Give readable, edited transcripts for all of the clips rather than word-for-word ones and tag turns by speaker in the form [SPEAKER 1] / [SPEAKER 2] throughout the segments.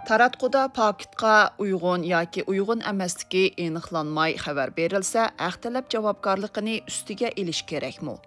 [SPEAKER 1] Taratquda paketga uyg'un yoki uyg'un emasligi aniqlanmay xabar berilsa, ahtalab javobgarligini ustiga elish kerakmi?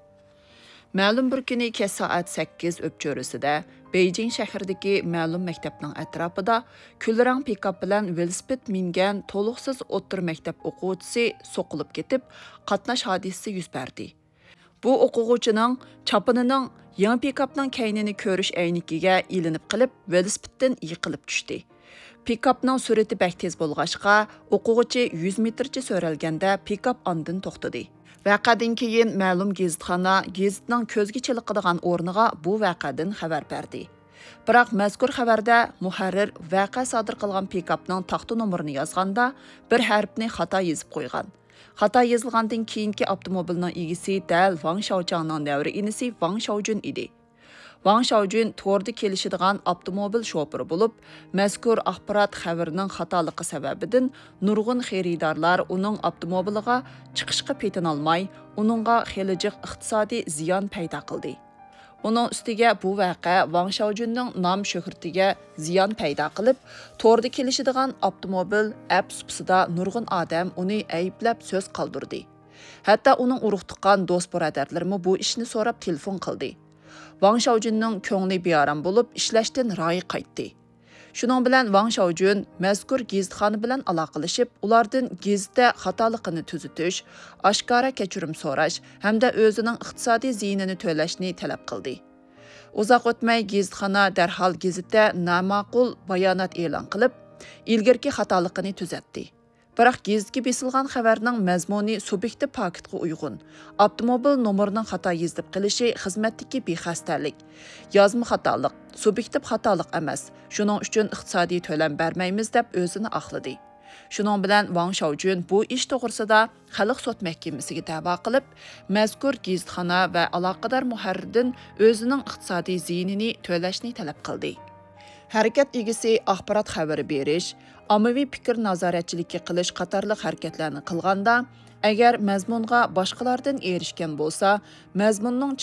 [SPEAKER 1] Ma'lum bir kuni kech soat 8 o'pchorisida Beijing shahridagi ma'lum maktabning atrofida kulrang pikap bilan velosiped mingan to'liqsiz o'ttir maktab o'quvchisi so'qilib ketib, qatnash hodisasi yuz berdi. Bu o'quvchining chopinining yangi pikapning kaynini ko'rish aynikiga ilinib qilib, velosipeddan yiqilib tushdi. Pikapning surati bak tez bo'lg'achqa, o'quvchi 100 metrcha so'ralganda pikap ondan to'xtadi. Vaqadan keyin ma'lum gazetning ko'zga chiliqadigan o'rniga bu vaqadan xabar berdi. Biroq mazkur xabarda muharrir vaqa sodir qilgan pikapning taxta nomerini yozganda bir harfni xato yozib qo'ygan. Xato yozilgandan keyingi avtomobilning egisi dal Wang Shaochangning davri inisi Wang Shaojun edi. Wang Shaojun to'g'ri kelishadigan avtomobil shofiri bo'lib, mazkur axborot xabarining xatoligi sababidan nurg'un xaridorlar uning avtomobiliga chiqishga petinolmay, uningga xelijiq iqtisodiy ziyon paydo qildi. Uning ustiga bu vaqa Wang Shaojunning nom shuhratiga ziyon paydo qilib, to'g'ri kelishadigan avtomobil apsupsida nurg'un odam uni ayblab so'z qoldirdi. Hatto uning urug' tuqqan do'st birodarlarimi bu ishni so'rab telefon qildi. Wang Shaojunning ko'ngli bearam bo'lib, ishlashdan royi qaytdi. Shuning bilan Wang Shaojun mazkur gazetxona bilan aloqalashib, ulardan gazetda xatoligini tuzatish, oshkora kechirim so'rash hamda o'zining iqtisodiy ziyinini to'lashni talab qildi. Uzoq o'tmay gazetxona darhol gazetda noma'qul bayonot e'lon qilib, ilgirki xatoligini tuzatdi. Biroq gazetga besilgan xabarning mazmuni subyektiv paketga uyg'un. Avtomobil nomerining xato yozib qilishi xizmatdagi bexastalik, yozma xatolik, subyektiv xatolik emas. Shuning uchun iqtisodiy to'lam bermaymiz deb o'zini oqladi. Shuning bilan Wang Shaojun bu ish to'g'risida xalq sud mahkamasiga da'vo qilib, mazkur gazetxona va aloqador muharrirdan o'zining iqtisodiy ziyinini to'lashni talab qildi. Harakat egisi axborot xabari berish, ommaviy fikr nazoratchiligi qilish qatorliq harakatlarni qilganda, agar mazmunga boshqalardan erishgan bo'lsa, mazmunning